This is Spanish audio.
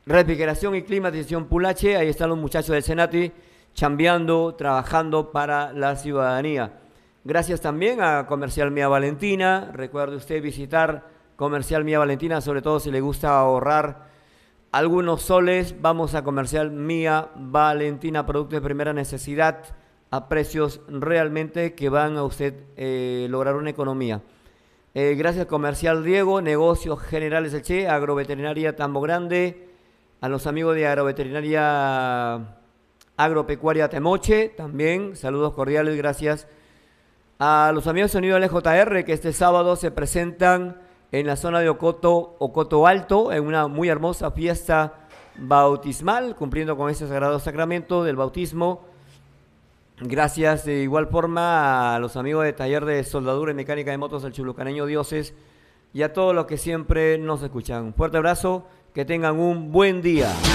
Refrigeración y climatización Pulache, ahí están los muchachos del Senati chambeando, trabajando para la ciudadanía. Gracias también a Comercial Mía Valentina. Recuerde usted visitar Comercial Mía Valentina, sobre todo si le gusta ahorrar algunos soles. Vamos a Comercial Mía Valentina, productos de primera necesidad a precios realmente que van a usted lograr una economía. Gracias Comercial Diego, Negocios Generales El Che, Agroveterinaria Tambo Grande, a los amigos de Agroveterinaria Agropecuaria Temoche, también saludos cordiales, gracias. A los amigos de Sonido LJR que este sábado se presentan en la zona de Ocoto Alto, en una muy hermosa fiesta bautismal, cumpliendo con ese sagrado sacramento del bautismo. Gracias de igual forma a los amigos de Taller de Soldadura y Mecánica de Motos del Chulucaneño Dioses y a todos los que siempre nos escuchan. Un fuerte abrazo, que tengan un buen día.